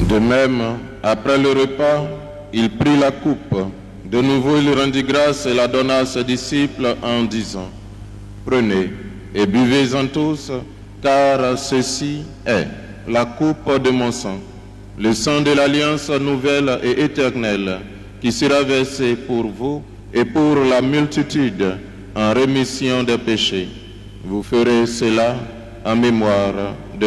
De même, après le repas, il prit la coupe. De nouveau, il rendit grâce et la donna à ses disciples en disant, « Prenez et buvez-en tous, car ceci est la coupe de mon sang, le sang de l'alliance nouvelle et éternelle, qui sera versé pour vous et pour la multitude en rémission des péchés. Vous ferez cela en mémoire de moi. »